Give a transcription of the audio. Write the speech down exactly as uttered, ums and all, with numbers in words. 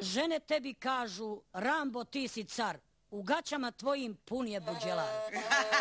Žene tebi kažu, Rambo ti si car, u gaćama tvojim pun je buđelar.